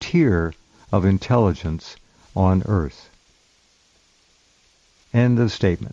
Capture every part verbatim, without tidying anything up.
tier of intelligence on Earth. End of statement.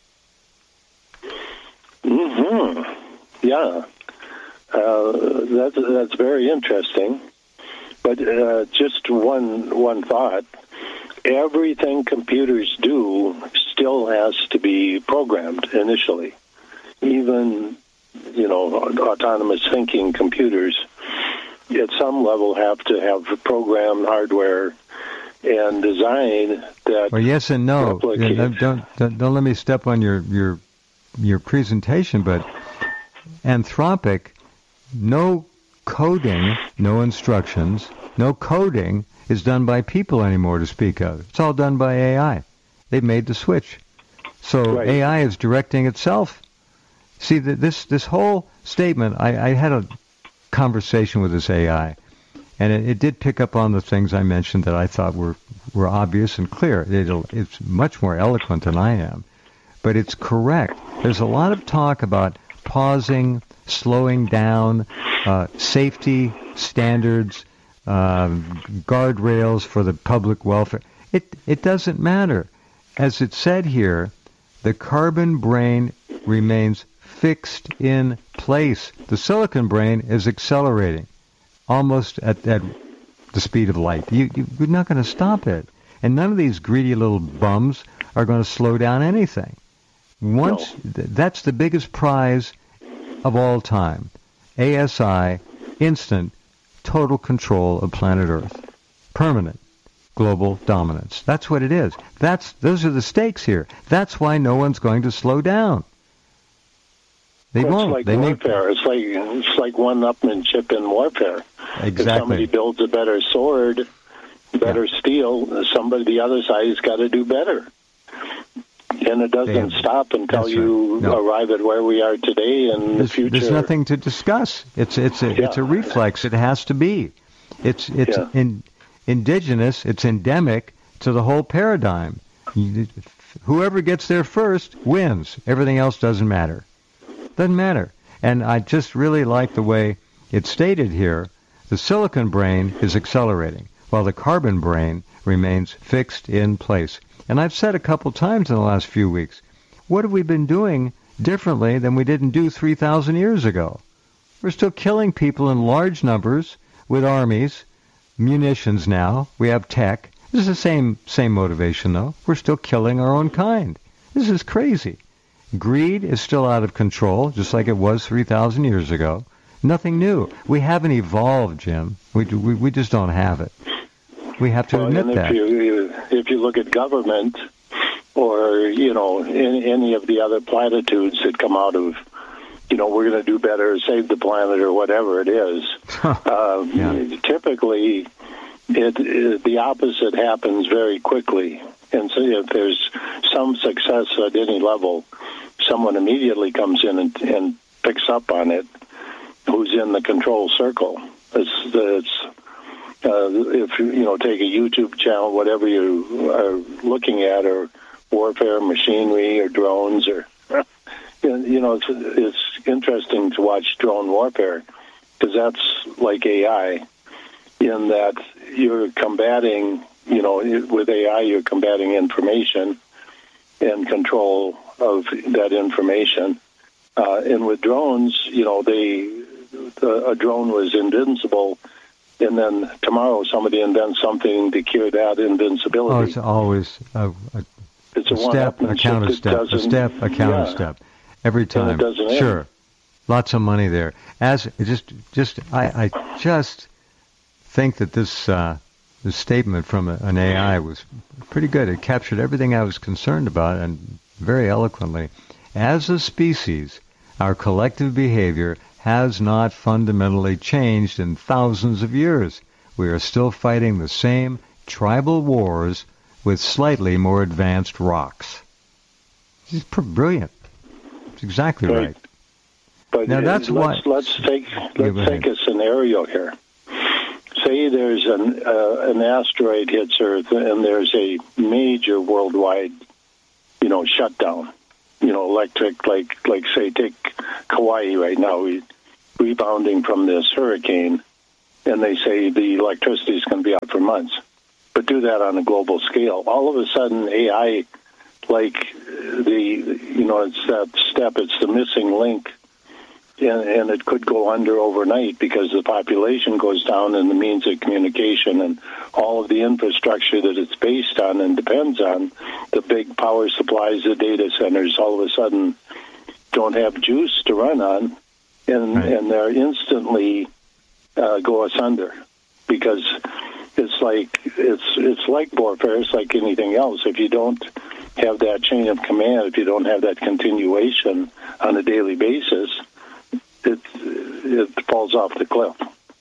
Mm-hmm. Yeah. Uh, that's, that's very interesting. But uh, just one one thought. Everything computers do still has to be programmed initially. Even, you know, autonomous thinking computers at some level have to have programmed hardware and design that. Well, yes and no. Replicates. Don't, don't don't don't let me step on your your your presentation, but Anthropic, no coding, no instructions, no coding is done by people anymore to speak of. It's all done by A I. They've made the switch. So Right. A I is directing itself. See, the, this this whole statement, I, I had a conversation with this A I, and it, it did pick up on the things I mentioned that I thought were, were obvious and clear. It'll, it's much more eloquent than I am. But it's correct. There's a lot of talk about pausing, slowing down, uh, safety standards, um, guardrails for the public welfare. It it doesn't matter. As it said here, the carbon brain remains fixed in place. The silicon brain is accelerating, almost at, at the speed of light. You, you, you're not going to stop it. And none of these greedy little bums are going to slow down anything. Once No. th- that's the biggest prize of all time. A S I, instant, total control of planet Earth. Permanent global dominance. That's what it is. That's those are the stakes here. That's why no one's going to slow down. They Well, won't. It's like they warfare. Make... It's like it's like one-upmanship in warfare. Exactly. If somebody builds a better sword, better yeah. steel, somebody the other side has got to do better. And it doesn't Damn. stop until That's you right. no. arrive at where we are today and there's, the future. There's nothing to discuss. It's it's a yeah. it's a reflex. It has to be. It's it's yeah. in, indigenous. It's endemic to the whole paradigm. You, whoever gets there first wins. Everything else doesn't matter. Doesn't matter. And I just really like the way it's stated here. The silicon brain is accelerating, while the carbon brain remains fixed in place. And I've said a couple times in the last few weeks, what have we been doing differently than we didn't do three thousand years ago? We're still killing people in large numbers with armies, munitions now. We have tech. This is the same same motivation, though. We're still killing our own kind. This is crazy. Greed is still out of control, just like it was three thousand years ago. Nothing new. We haven't evolved, Jim. We we, we just don't have it. We have to well, admit and if that. You, if you look at government or, you know, in, any of the other platitudes that come out of, you know, we're going to do better, save the planet or whatever it is, uh, yeah. typically it, it, the opposite happens very quickly. And so if there's some success at any level, someone immediately comes in and, and picks up on it who's in the control circle. It's, it's uh, if you know, take a YouTube channel, whatever you are looking at, or warfare machinery or drones, or you know, it's, it's interesting to watch drone warfare because that's like A I in that you're combating. You know, with A I, you're combating information and control of that information. Uh, and with drones, you know, they the, a drone was invincible, and then tomorrow somebody invents something to cure that invincibility. Oh, it's always a, a, it's a a step, a counter step, a step, a counter yeah. step. Every time. And it doesn't sure. end. Lots of money there. As just, just, I, I just think that this. Uh, The statement from a, an A I was pretty good. It captured everything I was concerned about, and very eloquently. As a species, our collective behavior has not fundamentally changed in thousands of years. We are still fighting the same tribal wars with slightly more advanced rocks. It's brilliant. It's exactly right. right. But now that's let's, why. Let's take let's take a scenario here. Say there's an uh, an asteroid hits Earth and there's a major worldwide, you know, shutdown. You know, electric, like like say take Kauai right now, we rebounding from this hurricane, and they say the electricity is going to be out for months. But do that on a global scale. All of a sudden, A I, like the, you know, it's that step, it's the missing link, and, and it could go under overnight because the population goes down and the means of communication and all of the infrastructure that it's based on and depends on, the big power supplies, the data centers, all of a sudden don't have juice to run on, and, right. and they're instantly uh, go asunder because it's like it's it's like warfare. It's like anything else. If you don't have that chain of command, if you don't have that continuation on a daily basis, it it falls off the cliff.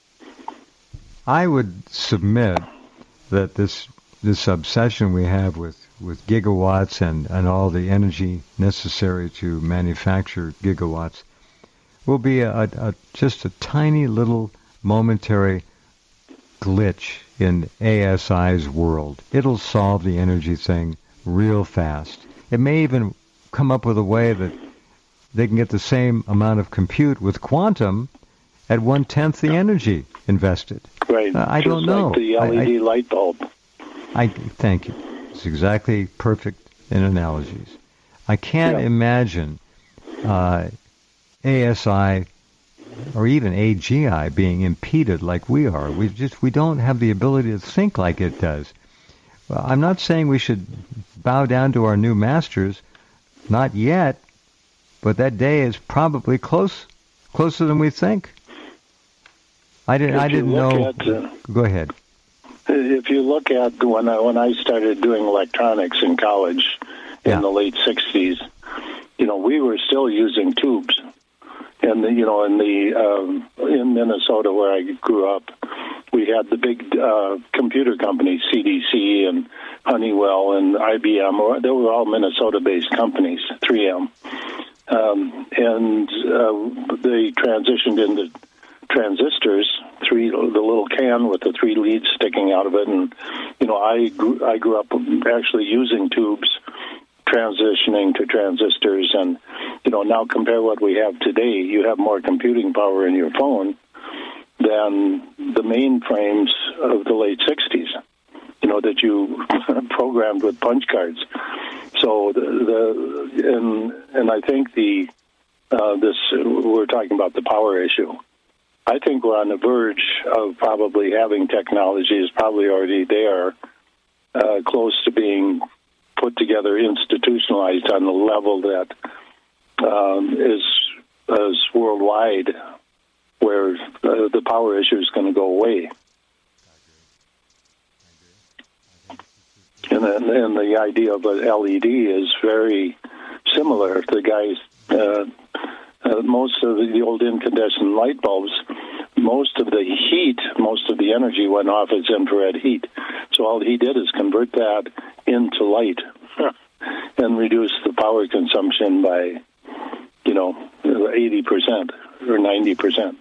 I would submit that this this obsession we have with, with gigawatts and, and all the energy necessary to manufacture gigawatts will be a, a just a tiny little momentary glitch in A S I's world. It'll solve the energy thing real fast. It may even come up with a way that they can get the same amount of compute with quantum at one-tenth the energy invested. Right. Uh, I Just don't know. Like the L E D I, I, light bulb. I thank you. It's exactly perfect in analogies. I can't yeah. imagine uh, A S I or even A G I being impeded like we are. We just we don't have the ability to think like it does. Well, I'm not saying we should bow down to our new masters, not yet, but that day is probably close, closer than we think. I didn't. I didn't know. At, uh, Go ahead. If you look at when I when I started doing electronics in college in yeah. the late sixties, you know, we were still using tubes. And, you know, in the um, in Minnesota where I grew up, we had the big uh, computer companies, C D C and Honeywell and I B M. They were all Minnesota-based companies, three M. Um, and uh, they transitioned into transistors, three the little can with the three leads sticking out of it. And, you know, I grew, I grew up actually using tubes, transitioning to transistors, and you know, now compare what we have today. You have more computing power in your phone than the mainframes of the late sixties, you know, that you programmed with punch cards. So the, the and and I think the uh, this we're talking about the power issue. I think we're on the verge of probably having technology is probably already there, uh, close to being put together, institutionalized on the level that um, is, is worldwide, where uh, the power issue is going to go away. And, then, and the idea of an L E D is very similar. The guys, uh, uh, most of the old incandescent light bulbs, most of the heat, most of the energy went off as infrared heat. So all he did is convert that into light and reduce the power consumption by, you know, eighty percent or ninety percent.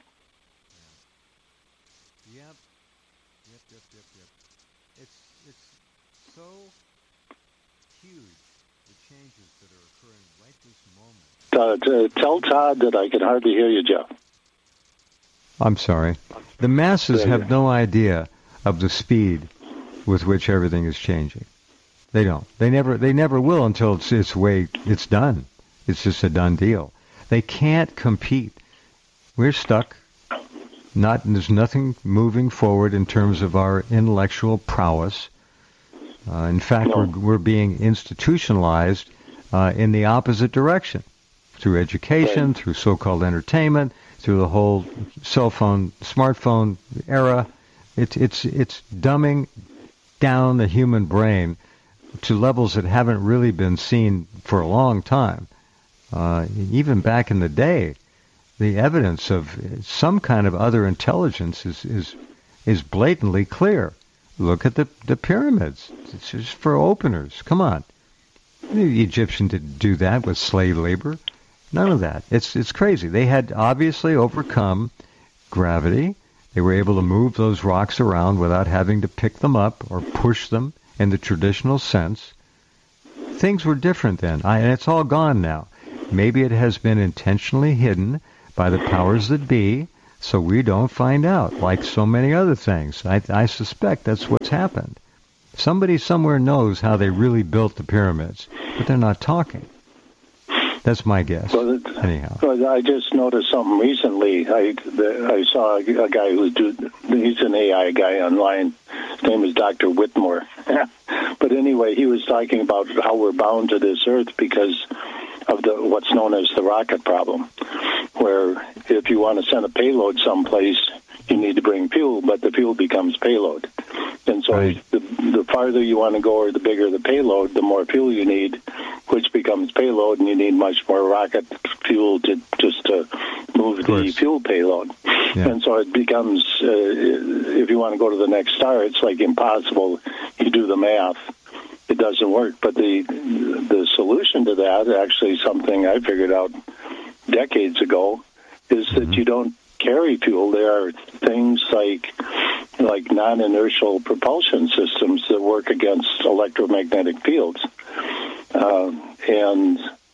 Yep. Yep, yep, yep, yep. It's, it's so huge, the changes that are occurring right this moment. Uh, t- tell Todd that I can hardly hear you, Jeff. I'm sorry. The masses have no idea of the speed with which everything is changing. They don't. They never. They never will until it's it's way it's done. It's just a done deal. They can't compete. We're stuck. Not there's nothing moving forward in terms of our intellectual prowess. Uh, in fact, no. we're we're being institutionalized uh, in the opposite direction through education, right. through so-called entertainment, through the whole cell phone, smartphone era. It's it's it's dumbing down the human brain to levels that haven't really been seen for a long time. Uh, even back in the day, the evidence of some kind of other intelligence is is, is blatantly clear. Look at the, the pyramids. It's just for openers. Come on. The Egyptian didn't do that with slave labor. None of that. It's it's crazy. They had obviously overcome gravity. They were able to move those rocks around without having to pick them up or push them in the traditional sense. Things were different then, I, and it's all gone now. Maybe it has been intentionally hidden by the powers that be, so we don't find out, like so many other things. I, I suspect that's what's happened. Somebody somewhere knows how they really built the pyramids, but they're not talking. That's my guess. Well, it, Anyhow, well, I just noticed something recently. I the, I saw a, a guy who's do, he's an A I guy online. His name is Doctor Whitmore. But anyway, he was talking about how we're bound to this Earth because of the what's known as the rocket problem, where if you want to send a payload someplace, you need to bring fuel, but the fuel becomes payload. And so right. the, the farther you want to go or the bigger the payload, the more fuel you need, which becomes payload, and you need much more rocket fuel to just to move the fuel payload. Yeah. And so it becomes, uh, if you want to go to the next star, it's like impossible. You do the math. It doesn't work. But the the solution to that, actually something I figured out decades ago, is that mm-hmm. you don't carry fuel. There are things like like non-inertial propulsion systems that work against electromagnetic fields. Uh, and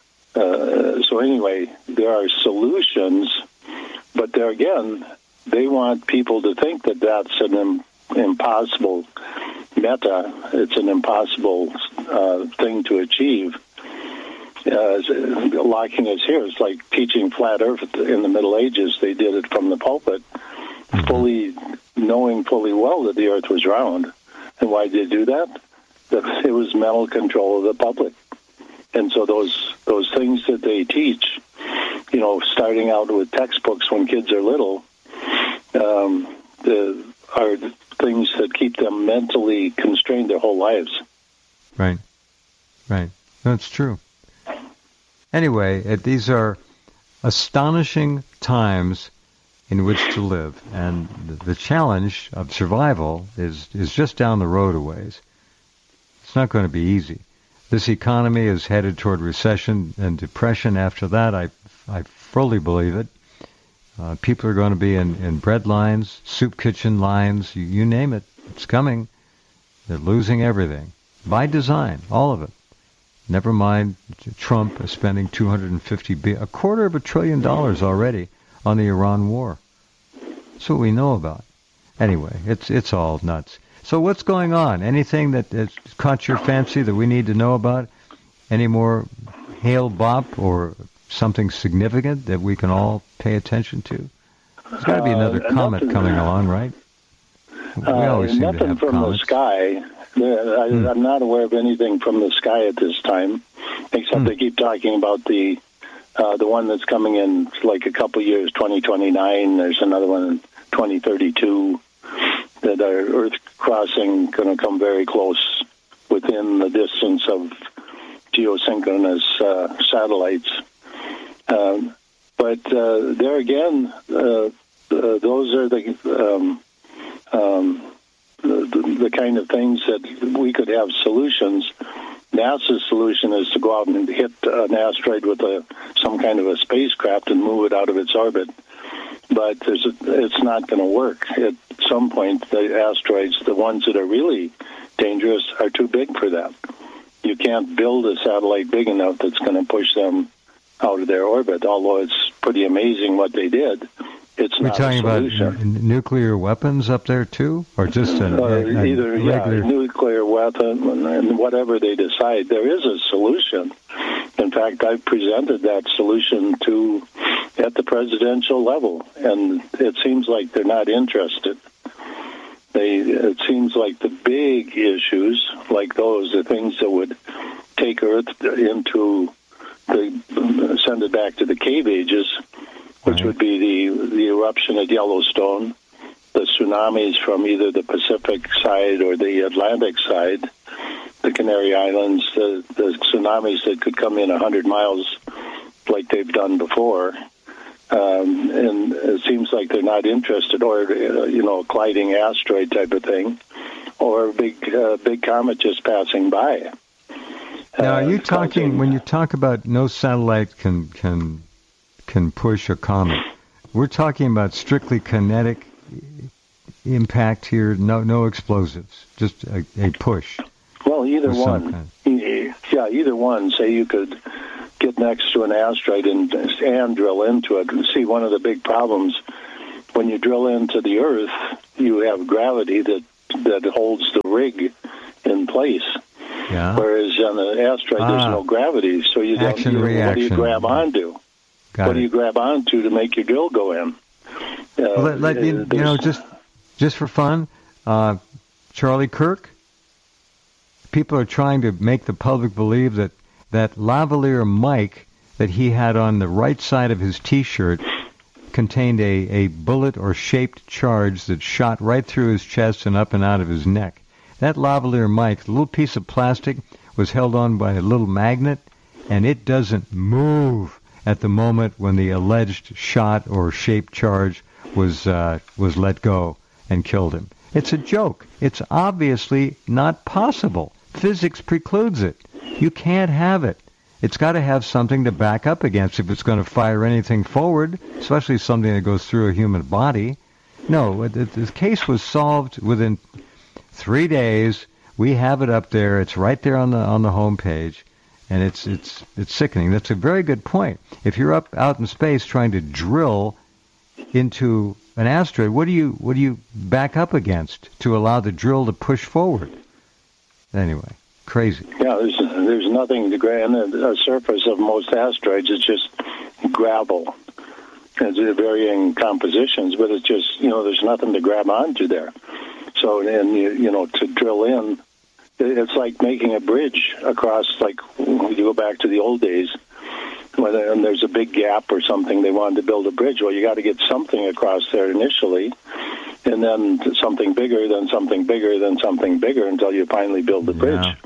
uh, so anyway, there are solutions, but there again, they want people to think that that's an im- impossible meta. It's an impossible uh, thing to achieve. Uh, locking us here. It's like teaching flat Earth in the Middle Ages. They did it from the pulpit, mm-hmm. fully knowing fully well that the Earth was round. And why did they do that? That it was mental control of the public. And so those those things that they teach, you know, starting out with textbooks when kids are little, um, the, are things that keep them mentally constrained their whole lives. Right, right. That's true. Anyway, it, these are astonishing times in which to live, and the, the challenge of survival is, is just down the road a ways. It's not going to be easy. This economy is headed toward recession and depression after that. I, I fully believe it. Uh, people are going to be in, in bread lines, soup kitchen lines, you, you name it. It's coming. They're losing everything. By design, all of it. Never mind Trump is spending two hundred fifty billion, a quarter of a trillion dollars already on the Iran war. That's what we know about. Anyway, it's it's all nuts. So what's going on? Anything that has caught your fancy that we need to know about? Any more hail bop or something significant that we can all pay attention to? There's got to be another uh, comet nothing, coming along, right? We always uh, seem nothing to have from comets. The sky. I, hmm. I'm not aware of anything from the sky at this time, except hmm. they keep talking about the uh, the one that's coming in like a couple years, twenty twenty-nine. There's another one in twenty thirty-two that are Earth crossing, going to come very close within the distance of geosynchronous uh, satellites. Um, but uh, there again, uh, uh, those are the um, um, The, the kind of things that we could have solutions. NASA's solution is to go out and hit an asteroid with a, some kind of a spacecraft and move it out of its orbit. But there's a, it's not going to work. At some point, the asteroids, the ones that are really dangerous, are too big for that. You can't build a satellite big enough that's going to push them out of their orbit, although it's pretty amazing what they did. It's We're not talking a solution. about n- nuclear weapons up there too, or just a, uh, a, a either regular... yeah, nuclear weapon and whatever they decide. There is a solution. In fact, I've presented that solution to at the presidential level, and it seems like they're not interested. They it seems like the big issues, like those, are things that would take Earth into the send it back to the cave ages. Which would be the, the eruption at Yellowstone, the tsunamis from either the Pacific side or the Atlantic side, the Canary Islands, the, the tsunamis that could come in one hundred miles like they've done before. Um, and it seems like they're not interested, or, uh, you know, a colliding asteroid type of thing, or a big, uh, big comet just passing by. Now, are you uh, talking, causing, when you talk about no satellite can can... can push a comet. We're talking about strictly kinetic impact here, no no explosives, just a, a push. Well, either one. Kind. Yeah, either one. Say you could get next to an asteroid and, and drill into it. See, one of the big problems when you drill into the Earth, you have gravity that that holds the rig in place. Yeah. Whereas on an asteroid, ah. there's no gravity, so you don't. Action, you, reaction. What do you grab onto? Got what it. do you grab onto to make your drill go in? Uh, well, let, let, you, you know, just just for fun, uh, Charlie Kirk. People are trying to make the public believe that that lavalier mic that he had on the right side of his T-shirt contained a, a bullet or shaped charge that shot right through his chest and up and out of his neck. That lavalier mic, the little piece of plastic, was held on by a little magnet, and it doesn't move at the moment when the alleged shot or shaped charge was uh, was let go and killed him. It's a joke. It's obviously not possible. Physics precludes it. You can't have it. It's got to have something to back up against if it's going to fire anything forward, especially something that goes through a human body. No, the, the case was solved within three days. We have it up there. It's right there on the on the home page, and it's it's it's sickening. That's a very good point. If you're up out in space trying to drill into an asteroid, what do you what do you back up against to allow the drill to push forward? Anyway, crazy. Yeah, there's there's nothing to grab. The surface of most asteroids is just gravel. It's varying compositions, but it's just, you know, there's nothing to grab onto there. So, and you, you know, to drill in, it's like making a bridge across, like when you go back to the old days, when and there's a big gap or something, they wanted to build a bridge. Well, you got to get something across there initially, and then something bigger, then something bigger, then something bigger until you finally build the bridge. Yeah.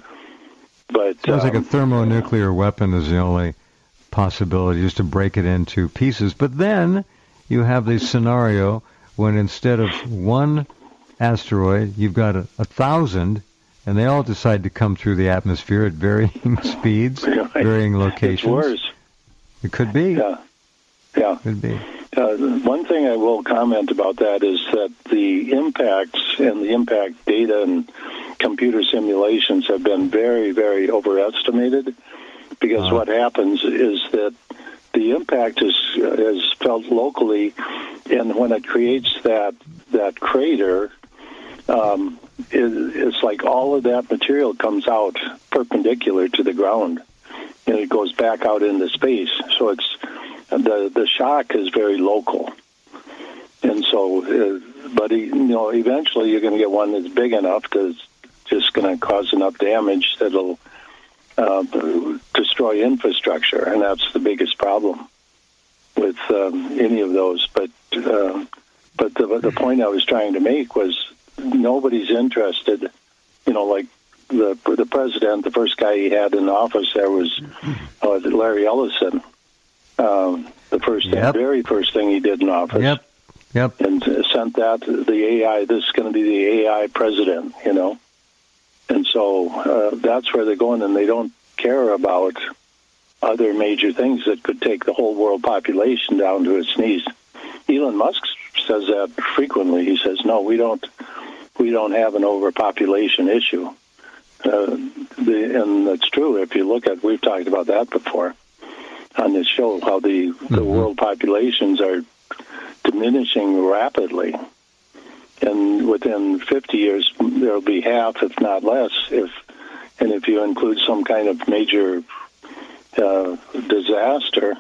But sounds um, like a thermonuclear weapon is the only possibility, just to break it into pieces. But then you have the scenario when instead of one asteroid, you've got a, a thousand, and they all decide to come through the atmosphere at varying speeds, right. varying locations. It's worse. It could be. Yeah. Yeah. Could be. Uh, one thing I will comment about that is that the impacts and the impact data and computer simulations have been very, very overestimated, because uh, what happens is that the impact is is felt locally, and when it creates that that crater, um, it, it's like all of that material comes out perpendicular to the ground, and it goes back out into space. So it's the the shock is very local, and so, uh, but you know, eventually you're going to get one that's big enough to just going to cause enough damage that'll uh, destroy infrastructure, and that's the biggest problem with um, any of those. But uh, but the the point I was trying to make was nobody's interested. You know, like the the president, the first guy he had in office there was uh, Larry Ellison. Um, the first, yep. the very first thing he did in office. Yep. Yep. And sent that the A I. This is going to be the A I president. You know. And so uh, that's where they're going, and they don't care about other major things that could take the whole world population down to its knees. Elon Musk says that frequently. He says, "No, we don't. We don't have an overpopulation issue." Uh, the, and that's true. If you look at, we've talked about that before on this show, how the mm-hmm. the world populations are diminishing rapidly. And within fifty years, there'll be half, if not less. If and if you include some kind of major uh, disaster,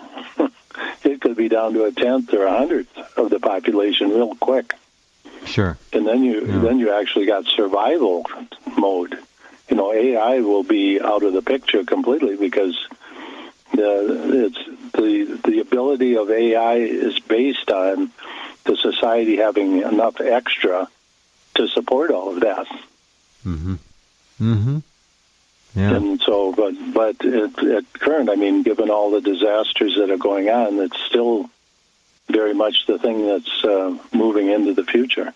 it could be down to a tenth or a hundredth of the population real quick. Sure. And then you yeah. then you actually got survival mode. You know, A I will be out of the picture completely, because the it's the the ability of A I is based on the society having enough extra to support all of that. Mm-hmm. Mm-hmm. Yeah. And so, but but at, at current, I mean, given all the disasters that are going on, it's still very much the thing that's uh, moving into the future.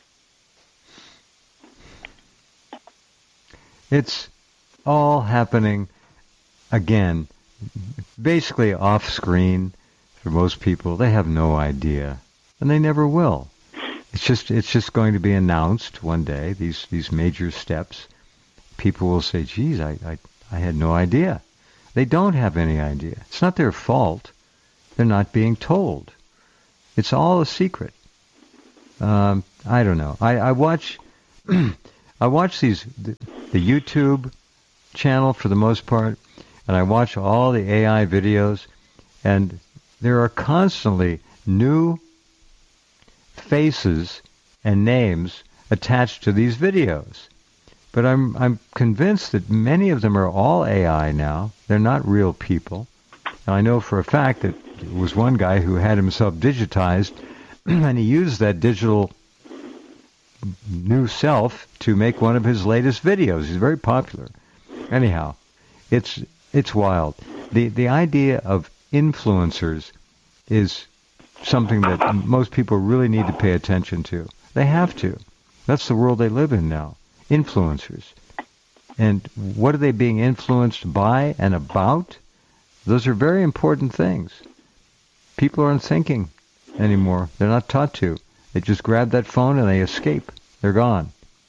It's all happening again, basically off screen for most people. They have no idea. And they never will. It's just it's just going to be announced one day, these these major steps. People will say, geez, I, I, I had no idea. They don't have any idea. It's not their fault. They're not being told. It's all a secret. Um, I don't know. I, I watch I watch these the, the YouTube channel for the most part, and I watch all the A I videos, and there are constantly new faces and names attached to these videos. But I'm I'm convinced that many of them are all A I now. They're not real people. And I know for a fact that there was one guy who had himself digitized, and he used that digital new self to make one of his latest videos. He's very popular. Anyhow, it's it's wild. The the idea of influencers is something that most people really need to pay attention to. They have to. That's the world they live in now. Influencers. And what are they being influenced by and about? Those are very important things. People aren't thinking anymore. They're not taught to. They just grab that phone and they escape. They're gone.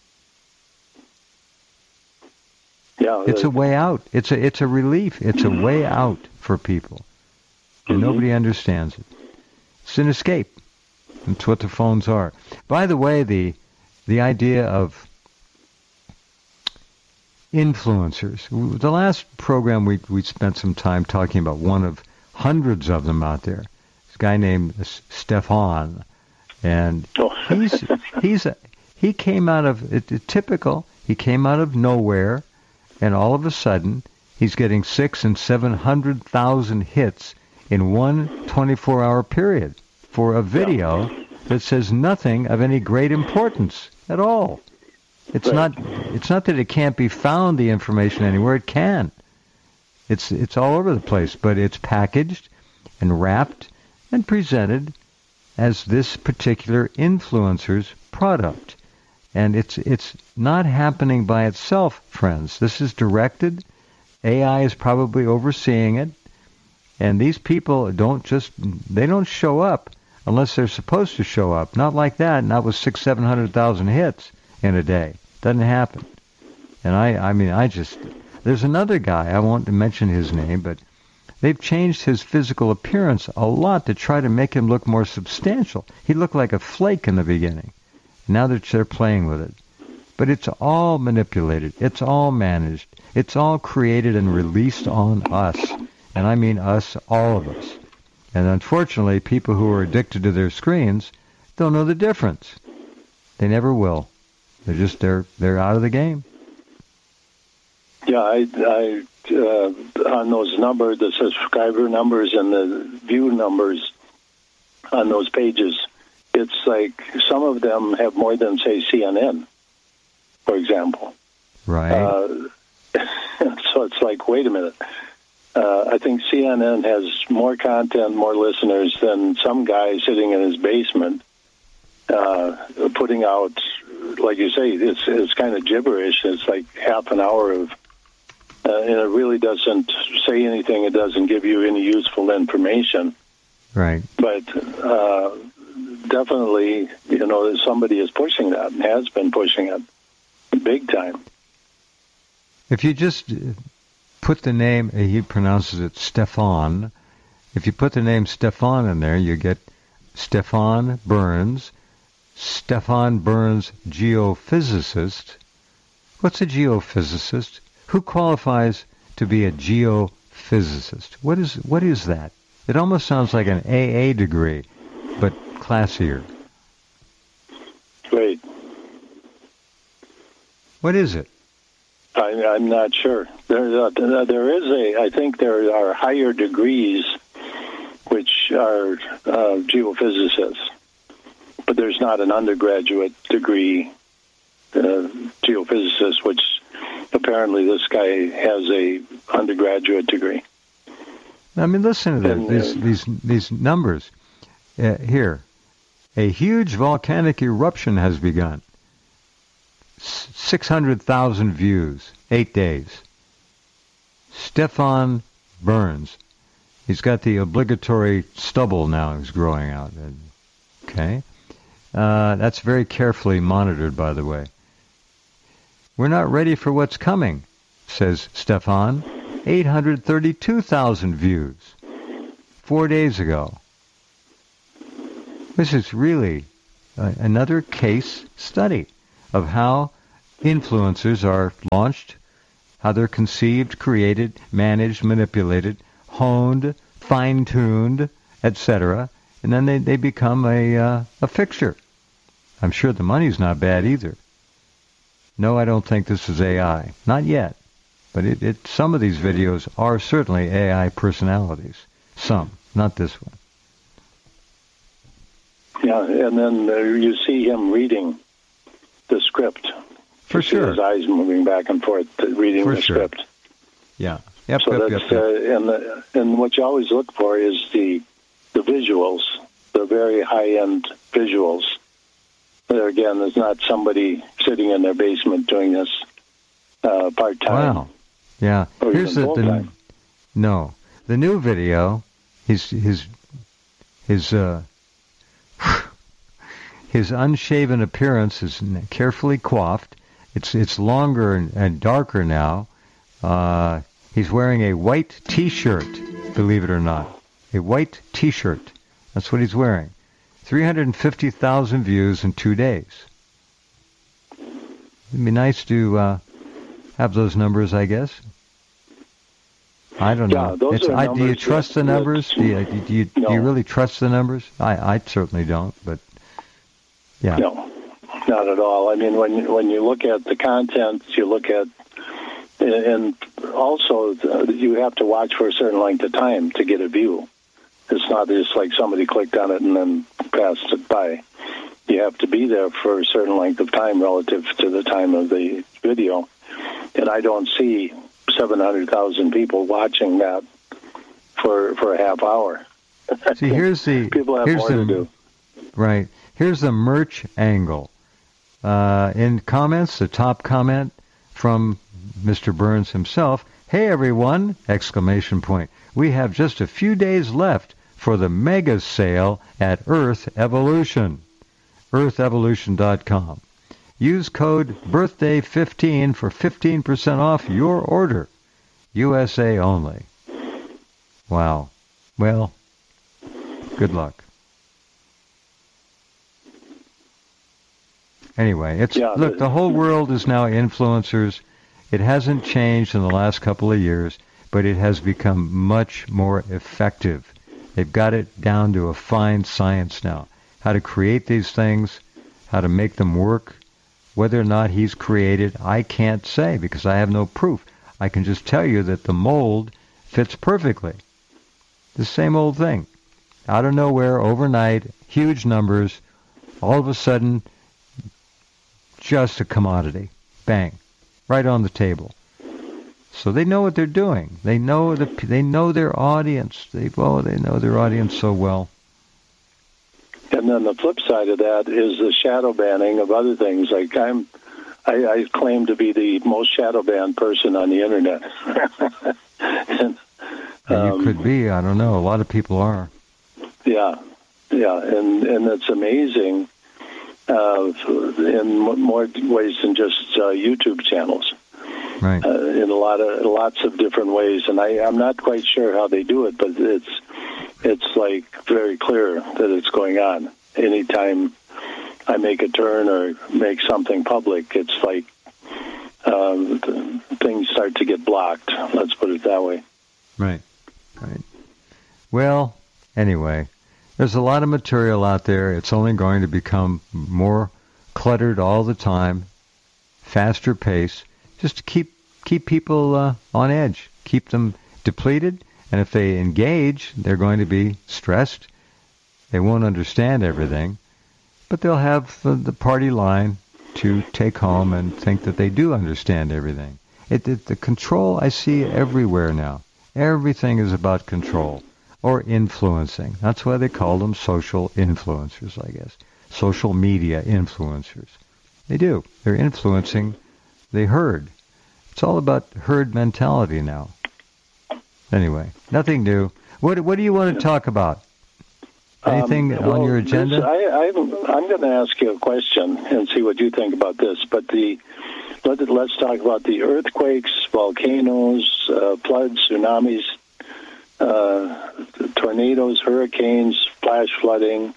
Yeah, it's a way out. It's a it's a relief. It's a way out for people. And mm-hmm. nobody understands it. It's an escape. That's what the phones are. By the way, the the idea of influencers. The last program we we spent some time talking about one of hundreds of them out there. This guy named Stefan, and oh. he's he's a, he came out of it, it, typical. He came out of nowhere, and all of a sudden he's getting six and seven hundred thousand hits in one twenty-four hour period for a video that says nothing of any great importance at all. It's right. not. It's not that it can't be found. The information anywhere, it can. It's it's all over the place, but it's packaged and wrapped and presented as this particular influencer's product, and it's it's not happening by itself, friends. This is directed. A I is probably overseeing it, and these people don't just they don't show up unless they're supposed to show up. Not like that. Not with six seven hundred thousand hits in a day. Doesn't happen. And I, I mean, I just, there's another guy, I won't mention his name, but they've changed his physical appearance a lot to try to make him look more substantial. He looked like a flake in the beginning. Now that they're playing with it. But it's all manipulated. It's all managed. It's all created and released on us. And I mean us, all of us. And unfortunately, people who are addicted to their screens don't know the difference. They never will. They're just they're they're out of the game. Yeah, I, I uh, on those numbers, the subscriber numbers and the view numbers on those pages, it's like some of them have more than say C N N, for example. Right. Uh, so it's like, wait a minute. Uh, I think C N N has more content, more listeners than some guy sitting in his basement uh, putting out. Like you say, it's it's kind of gibberish. It's like half an hour of, uh, and it really doesn't say anything. It doesn't give you any useful information. Right. But uh, definitely, you know, somebody is pushing that and has been pushing it big time. If you just put the name, he pronounces it Stefan. If you put the name Stefan in there, you get Stefan Burns. Stefan Burns, geophysicist. What's a geophysicist? Who qualifies to be a geophysicist? What is what is that? It almost sounds like an A A degree, but classier. Right. What is it? I, I'm not sure. There, uh, there is a. I think there are higher degrees, which are uh, geophysicists. But there's not an undergraduate degree uh, geophysicist, which apparently this guy has a undergraduate degree. I mean, listen to and, this, uh, these these these numbers. Uh, here, a huge volcanic eruption has begun. Six hundred thousand views, eight days. Stefan Burns. He's got the obligatory stubble now. He's growing out. Okay. Uh, that's very carefully monitored, by the way. We're not ready for what's coming, says Stefan. eight hundred thirty-two thousand views four days ago. This is really uh, another case study of how influencers are launched, how they're conceived, created, managed, manipulated, honed, fine-tuned, et cetera, and then they, they become a uh, a fixture. I'm sure the money's not bad either. No, I don't think this is A I. Not yet. But it, it some of these videos are certainly A I personalities. Some, not this one. Yeah, and then uh, you see him reading the script. For you sure. See his eyes moving back and forth, uh, reading For the sure. script. Yeah. Yep, so yep, that's, yep, yep. Uh, and, the, and what you always look for is the the visuals, the very high-end visuals. There again, there's not somebody sitting in their basement doing this uh, part-time. Wow. Yeah. Or Here's even the, the full-time. no. The new video, his his his uh his unshaven appearance is carefully coiffed. It's it's longer and, and darker now. Uh, he's wearing a white T-shirt, believe it or not. A white T-shirt. That's what he's wearing. three hundred fifty thousand views in two days. It'd be nice to uh, have those numbers, I guess. I don't Yeah, know. those It's, are I, do you numbers trust that- the numbers? that- Do you, do, you, No. do you really trust the numbers? I, I certainly don't, but yeah. No, not at all. I mean, when when you look at the content, you look at, and also uh, you have to watch for a certain length of time to get a view. It's not just like somebody clicked on it and then passed it by. You have to be there for a certain length of time relative to the time of the video. And I don't see seven hundred thousand people watching that for for a half hour. See, here's the People have here's more the, to do. Right. Here's the merch angle. Uh, in comments, the top comment from Mister Burns himself, "Hey everyone!" Exclamation point. "We have just a few days left for the mega sale at Earth Evolution. earth evolution dot com. Use code birthday fifteen for fifteen percent off your order. U S A only." Wow. Well, good luck. Anyway, it's Yeah, look, but- the whole world is now influencers. It hasn't changed in the last couple of years, but it has become much more effective. They've got it down to a fine science now. How to create these things, how to make them work. Whether or not he's created, I can't say because I have no proof. I can just tell you that the mold fits perfectly. The same old thing. Out of nowhere, overnight, huge numbers, all of a sudden, just a commodity. Bang. Right on the table. So they know what they're doing. They know the they know their audience. They oh they know their audience so well. And then the flip side of that is the shadow banning of other things. Like I'm, I, I claim to be the most shadow banned person on the internet. and, And um, you could be. I don't know. A lot of people are. Yeah, yeah, and and it's amazing uh, in more ways than just uh, YouTube channels. Right. Uh, in a lot of lots of different ways, and I, I'm not quite sure how they do it, but it's it's like very clear that it's going on. Anytime I make a turn or make something public, it's like um, things start to get blocked. Let's put it that way. Right. Right. Well, anyway, there's a lot of material out there. It's only going to become more cluttered all the time, faster pace, just to keep keep people uh, on edge, keep them depleted. And if they engage, they're going to be stressed. They won't understand everything, but they'll have the, the party line to take home and think that they do understand everything. It, it, the control I see everywhere now. Everything is about control or influencing. That's why they call them social influencers, I guess. Social media influencers. They do. They're influencing the herd. It's all about herd mentality now. Anyway, nothing new. What What do you want to talk about? Anything Um, well, on your agenda? This, I, I'm, I'm going to ask you a question and see what you think about this. But the let, let's talk about the earthquakes, volcanoes, uh, floods, tsunamis, uh, tornadoes, hurricanes, flash flooding,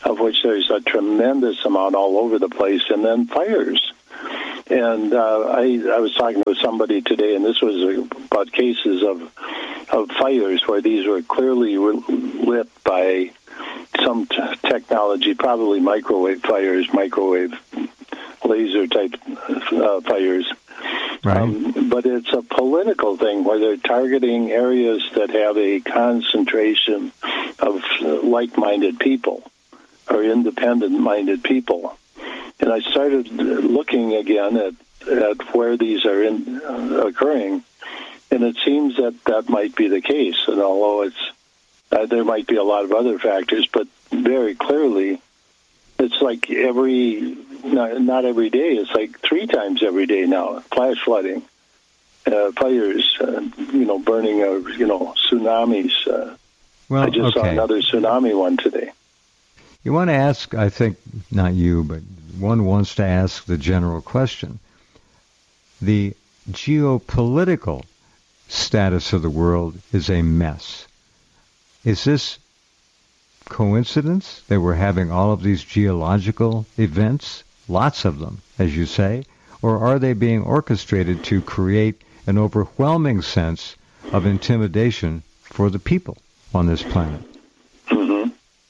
of which there's a tremendous amount all over the place, and then fires. And uh, I, I was talking with somebody today, and this was about cases of of fires where these were clearly lit by some t- technology, probably microwave fires, microwave laser type uh, fires. Right. Um, but it's a political thing where they're targeting areas that have a concentration of like-minded people or independent-minded people. And I started looking again at, at where these are in, uh, occurring, and it seems that that might be the case. And although it's uh, there might be a lot of other factors, but very clearly, it's like every not, not every day. It's like three times every day now. Flash flooding, uh, fires, uh, you know, burning, uh, you know, tsunamis. Uh, well, I just okay. saw another tsunami one today. You want to ask, I think, not you, but one wants to ask the general question. The geopolitical status of the world is a mess. Is this coincidence that we're having all of these geological events, lots of them, as you say, or are they being orchestrated to create an overwhelming sense of intimidation for the people on this planet? Mm-hmm.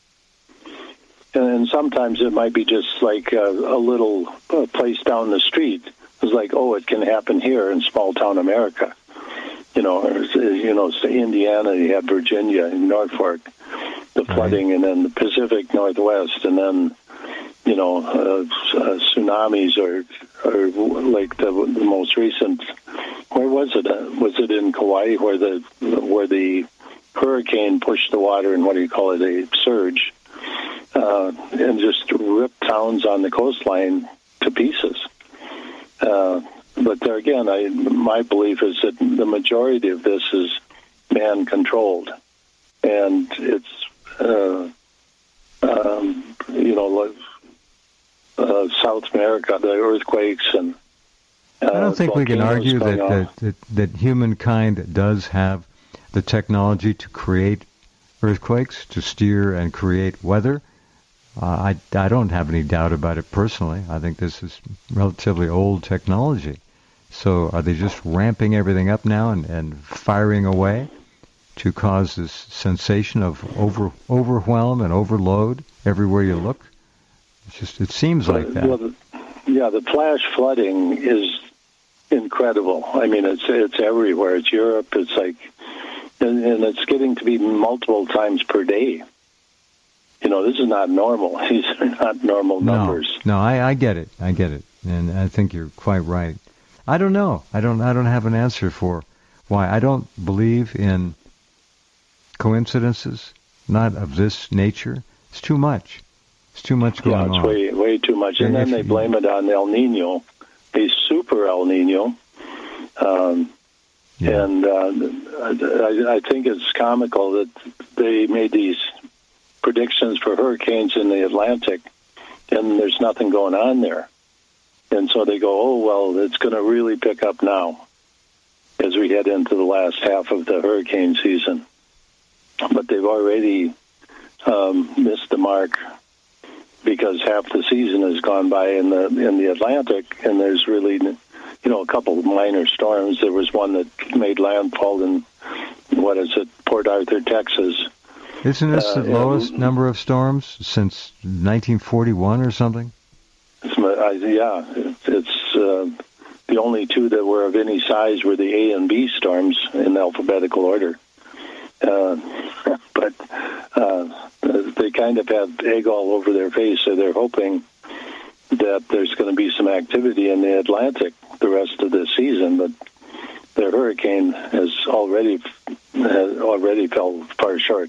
And sometimes it might be just like a, a little uh, place down the street. It's like, oh, it can happen here in small town America. You know, or, you know, say Indiana, you have Virginia, and Norfolk, the flooding, right. And then the Pacific Northwest, and then, you know, uh, uh, tsunamis, or or like the, the most recent. Where was it? Uh, was it in Kauai, where the where the hurricane pushed the water, and what do you call it, a surge? Uh, and just ripped towns on the coastline to pieces. Uh, but there again, I, my belief is that the majority of this is man-controlled. And it's, uh, um, you know, uh, South America, the earthquakes and uh, I don't think we can argue that, that, that, that humankind does have the technology to create earthquakes, to steer and create weather. Uh, I, I don't have any doubt about it personally. I think this is relatively old technology. So are they just ramping everything up now and, and firing away to cause this sensation of over overwhelm and overload everywhere you look? It's just it seems like that. Well, the, yeah, the flash flooding is incredible. I mean, it's it's everywhere. It's Europe. It's like, and, and it's getting to be multiple times per day. You know, this is not normal. These are not normal numbers. No, no, I, I get it. I get it, and I think you're quite right. I don't know. I don't. I don't have an answer for why. I don't believe in coincidences, not of this nature. It's too much. It's too much going on. Yeah, it's on. way way too much. And, and then they blame it on El Nino, a super El Nino. Um, yeah. And uh, I, I think it's comical that they made these predictions for hurricanes in the Atlantic, and there's nothing going on there. And so they go, oh, well, it's going to really pick up now as we head into the last half of the hurricane season. But they've already um, missed the mark because half the season has gone by in the in the Atlantic, and there's really, you know, a couple of minor storms. There was one that made landfall in, what is it, Port Arthur, Texas. Isn't this Uh, the lowest and- number of storms since nineteen forty-one or something? It's, uh, yeah, it's, it's uh, the only two that were of any size were the A and B storms in alphabetical order. Uh, but uh, they kind of have egg all over their face, so they're hoping that there's going to be some activity in the Atlantic the rest of the season. But their hurricane has already has already fell far short.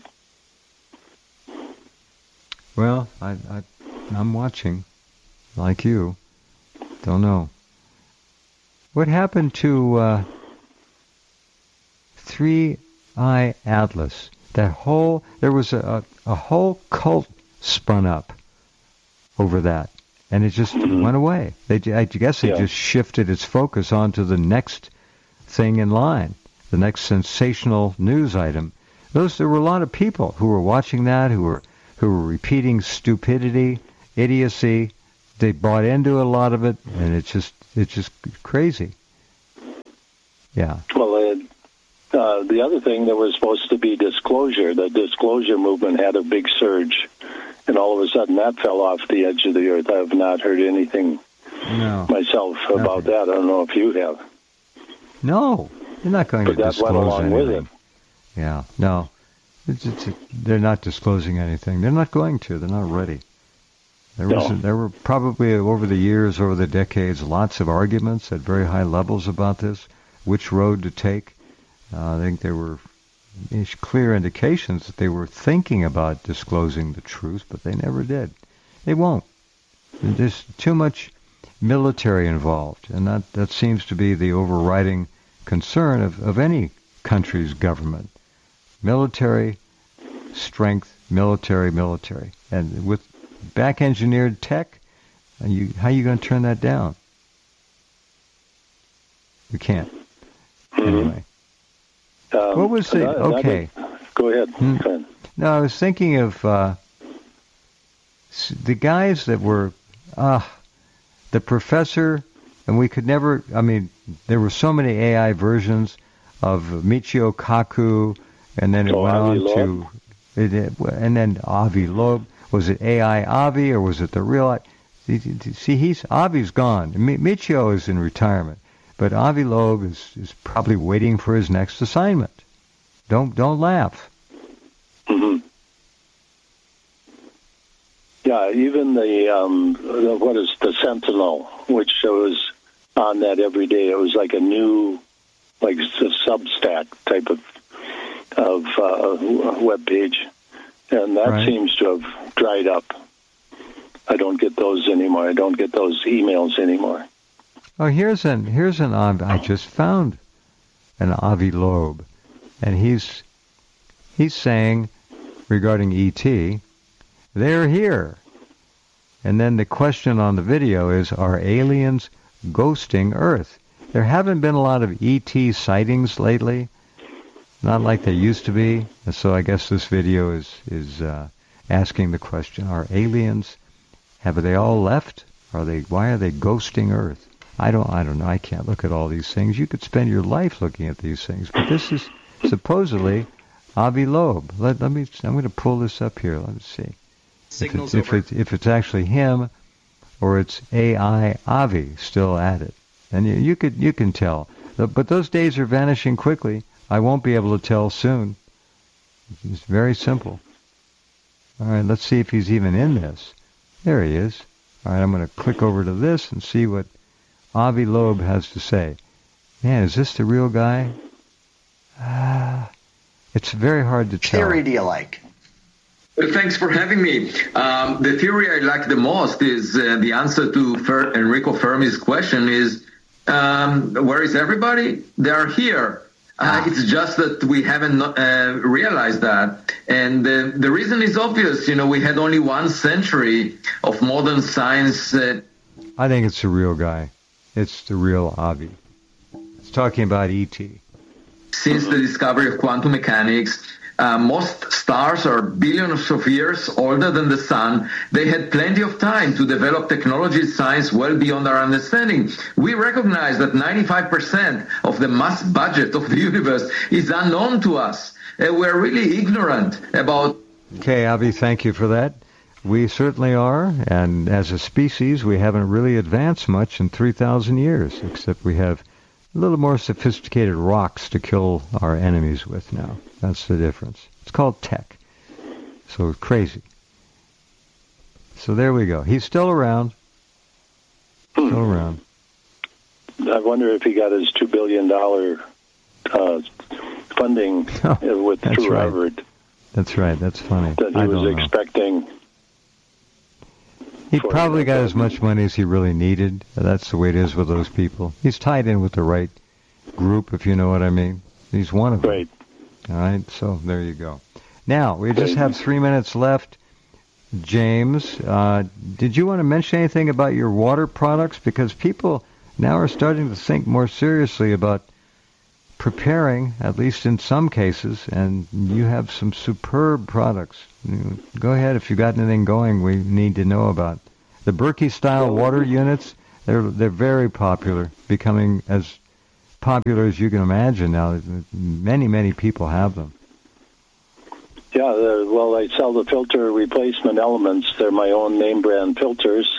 Well, I, I, I'm watching, like you. Don't know. What happened to uh, Three Eye Atlas? That whole there was a, a, a whole cult spun up over that, and it just Mm-hmm. went away. They, I guess it Yeah. just shifted its focus onto the next thing in line, the next sensational news item. Those there were a lot of people who were watching that, who were who were repeating stupidity, idiocy. They bought into a lot of it, and it's just it's just crazy. Yeah. Well, uh, uh, the other thing, there was supposed to be disclosure. The disclosure movement had a big surge, and all of a sudden that fell off the edge of the earth. I have not heard anything no, myself about nothing. that. I don't know if you have. No, you're not going but to that disclose went along anything. with it. Yeah, no. It's, it's, they're not disclosing anything. They're not going to. They're not ready. There was No. there were probably over the years, over the decades, lots of arguments at very high levels about this, which road to take. Uh, I think there were clear indications that they were thinking about disclosing the truth, but they never did. They won't. There's too much military involved, and that, that seems to be the overriding concern of, of any country's government. Military strength, military, military. And with back-engineered tech, you, how are you going to turn that down? You can't. Mm-hmm. Anyway. Um, What was the... another- Okay. Go ahead. Hmm. Go ahead. No, I was thinking of uh, s- the guys that were... Uh, the professor, and we could never... I mean, there were so many A I versions of Michio Kaku, and then it Oh, went Avi on to... It, it, and then Avi Loeb. Was it A I Avi, or was it the real... See, he's Avi's gone. Mi- Michio is in retirement. But Avi Loeb is, is probably waiting for his next assignment. Don't don't laugh. Mm-hmm. Yeah, even the, um, the, what is the Sentinel, which was on that every day. It was like a new, like a Substack type of of uh, web page, and that Right. seems to have dried up. I don't get those anymore. I don't get those emails anymore. Oh, here's an here's an Avi. I just found an Avi Loeb, and he's he's saying regarding E T, they're here. And then the question on the video is, are aliens ghosting Earth? There haven't been a lot of E T sightings lately, not like there used to be. And so I guess this video is is uh, asking the question: are aliens? Have they all left? Are they? Why are they ghosting Earth? I don't. I don't know. I can't look at all these things. You could spend your life looking at these things, but this is supposedly Avi Loeb. Let, let me. I'm going to pull this up here. Let me see. Signals if it's, over. if, it's, if it's actually him, or it's A I Avi still at it, and you, you could you can tell. But those days are vanishing quickly. I won't be able to tell soon. It's very simple. All right. Let's see if he's even in this. There he is. All right. I'm going to click over to this and see what Avi Loeb has to say. Man, is this the real guy? Ah, it's very hard to tell. Theory do you like? Well, thanks for having me. Um, the theory I like the most is uh, the answer to Fer- Enrico Fermi's question is, um, where is everybody? They are here. Uh, it's just that we haven't uh, realized that. And uh, the reason is obvious. You know, we had only one century of modern science. Uh, I think it's the real guy. It's the real Avi. It's talking about E T. Since the discovery of quantum mechanics, uh, most stars are billions of years older than the sun. They had plenty of time to develop technology and science well beyond our understanding. We recognize that ninety-five percent of the mass budget of the universe is unknown to us. Uh, we're really ignorant about... Okay, Avi, thank you for that. We certainly are, and as a species, we haven't really advanced much in three thousand years, except we have a little more sophisticated rocks to kill our enemies with now. That's the difference. It's called tech. So crazy. So there we go. He's still around. Still around. I wonder if he got his two billion dollars uh, funding Oh, uh, with that's through right. Harvard That's right. That's funny. that he I was don't know. expecting. He for probably got that. as much money as he really needed. That's the way it is with those people. He's tied in with the right group, if you know what I mean. He's one of them. Right. All right, so there you go. Now, we just have three minutes left. James, uh, did you want to mention anything about your water products? Because people now are starting to think more seriously about preparing, at least in some cases, and you have some superb products. Go ahead if you've got anything going we need to know about. The Berkey-style water units, they're they're very popular, becoming as popular as you can imagine now. Many, many people have them. Yeah, uh, well, I sell the filter replacement elements. They're my own name brand filters,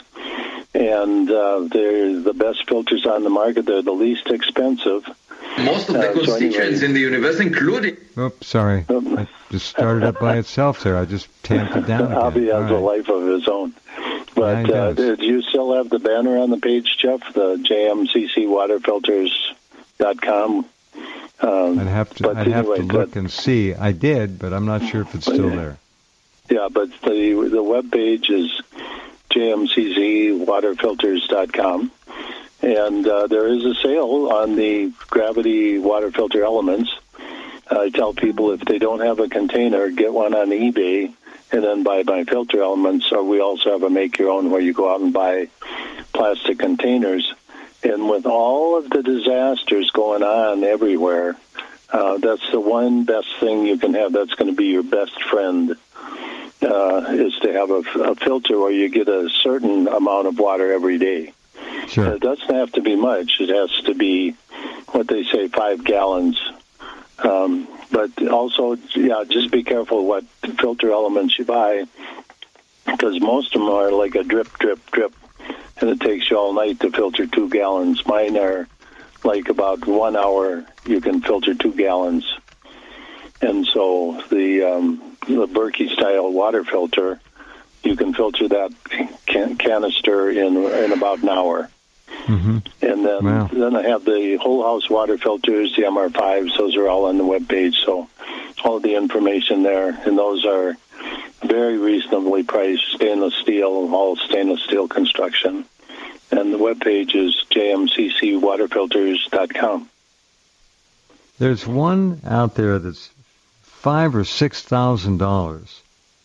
and uh, they're the best filters on the market. They're the least expensive. Most of the uh, constituents so anyway. in the universe, including... Oops, sorry. It just started up by itself there. I just tamped it down again. Hobby has right. a life of his own. But yeah, uh, do you still have the banner on the page, Jeff? The J M C C water filters dot com? Um, I'd have to, I'd anyway, have to look but, and see. I did, but I'm not sure if it's still there. Yeah, but the the web page is J M C C water filters dot com. And uh, there is a sale on the gravity water filter elements. I tell people if they don't have a container, get one on eBay and then buy my filter elements. Or we also have a make-your-own where you go out and buy plastic containers. And with all of the disasters going on everywhere, uh, that's the one best thing you can have. That's going to be your best friend, uh, is to have a, a filter where you get a certain amount of water every day. Sure. It doesn't have to be much. It has to be what they say, five gallons. Um, but also, yeah, just be careful what filter elements you buy, because most of them are like a drip, drip, drip, and it takes you all night to filter two gallons. Mine are like about one hour you can filter two gallons. And so the um, the Berkey-style water filter, you can filter that can- canister in in about an hour. Mm-hmm. And then wow. then I have the whole house water filters, the M R fives. Those are all on the web page. So all the information there, and those are very reasonably priced, stainless steel, all stainless steel construction. And the web page is J M C C water filters dot com. There's one out there that's five or six thousand dollars,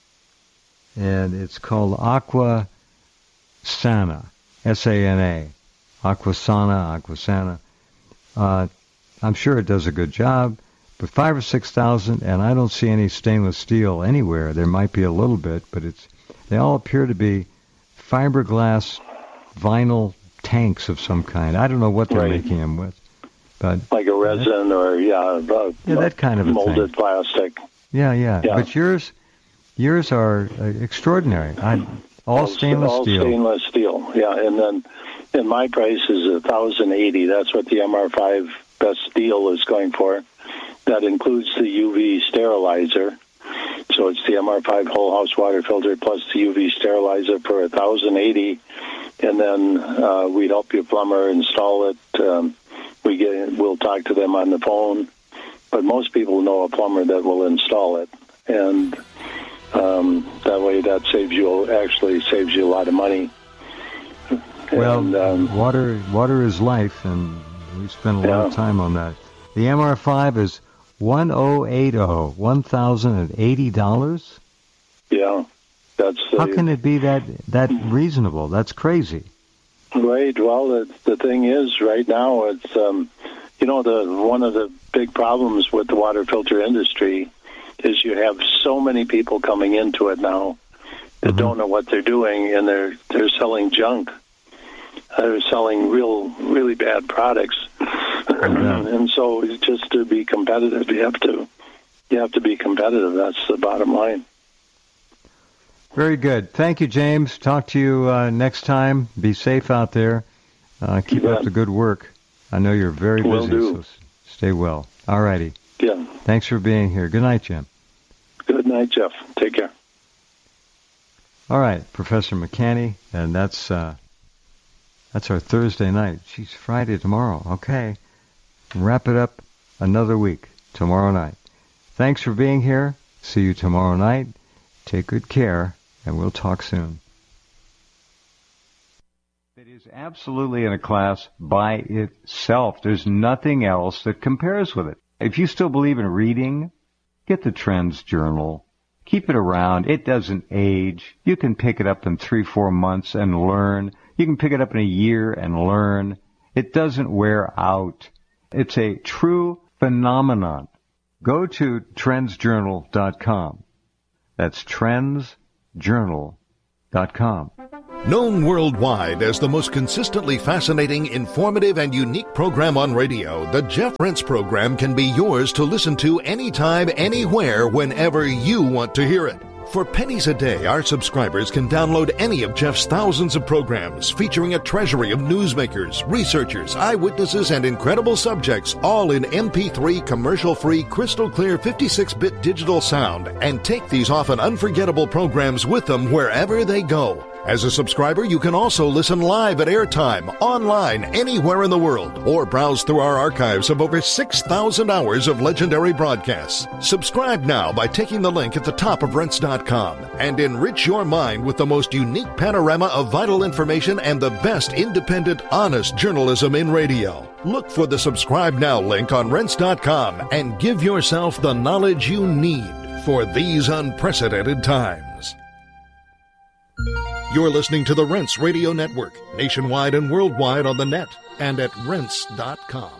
and it's called Aqua Sana, S A N A, Aquasana, Aquasana. Uh, I'm sure it does a good job, but five or six thousand, and I don't see any stainless steel anywhere. There might be a little bit, but it's they all appear to be fiberglass vinyl tanks of some kind. I don't know what they're right. making them with. But like a resin or, yeah, uh, yeah that kind of a molded thing. plastic. Yeah, yeah, yeah. But yours yours are uh, extraordinary. I, all, all stainless all steel. All stainless steel, yeah. And then and my price is one thousand eighty dollars. That's what the M R five best deal is going for. That includes the U V sterilizer. So it's the M R five whole house water filter plus the U V sterilizer for one thousand eighty dollars. And then uh, we'd help your plumber install it. Um, we get, we'll talk to them on the phone. But most people know a plumber that will install it. And um, that way that saves you, actually saves you a lot of money. Well, and, um, water water is life, and we spend a yeah. lot of time on that. The M R five is one thousand eighty, one thousand eighty dollars? Yeah. That's the, How can it be that that reasonable? That's crazy. Right. Well, the, the thing is, right now, it's um, you know, the one of the big problems with the water filter industry is you have so many people coming into it now that mm-hmm. don't know what they're doing, and they're they're selling junk. They're selling real, really bad products, mm-hmm. and so just to be competitive, you have to you have to be competitive. That's the bottom line. Very good. Thank you, James. Talk to you uh, next time. Be safe out there. Uh, keep yeah. up the good work. I know you're very busy, Will do. so stay well. All righty. Yeah. Thanks for being here. Good night, Jim. Good night, Jeff. Take care. All right, Professor McCanny, and that's uh, that's our Thursday night. She's Friday tomorrow. Okay. Wrap it up another week tomorrow night. Thanks for being here. See you tomorrow night. Take good care, and we'll talk soon. It is absolutely in a class by itself. There's nothing else that compares with it. If you still believe in reading, get the Trends Journal. Keep it around. It doesn't age. You can pick it up in three, four months and learn. You can pick it up in a year and learn. It doesn't wear out. It's a true phenomenon. Go to trends journal dot com. That's trends journal dot com. Known worldwide as the most consistently fascinating, informative, and unique program on radio, the Jeff Rense Program can be yours to listen to anytime, anywhere, whenever you want to hear it. For pennies a day, our subscribers can download any of Jeff's thousands of programs featuring a treasury of newsmakers, researchers, eyewitnesses, and incredible subjects, all in M P three commercial-free, crystal-clear fifty-six bit digital sound, and take these often unforgettable programs with them wherever they go. As a subscriber, you can also listen live at airtime, online, anywhere in the world, or browse through our archives of over six thousand hours of legendary broadcasts. Subscribe now by taking the link at the top of rense dot com and enrich your mind with the most unique panorama of vital information and the best independent, honest journalism in radio. Look for the Subscribe Now link on rense dot com and give yourself the knowledge you need for these unprecedented times. You're listening to the Rense Radio Network, nationwide and worldwide on the net and at rense dot com.